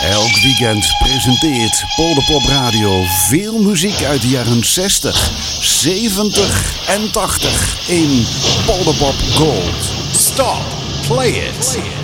Elk weekend presenteert Polderpop Radio veel muziek uit de jaren 60, 70 en 80 in Polderpop Gold. Stop, play it.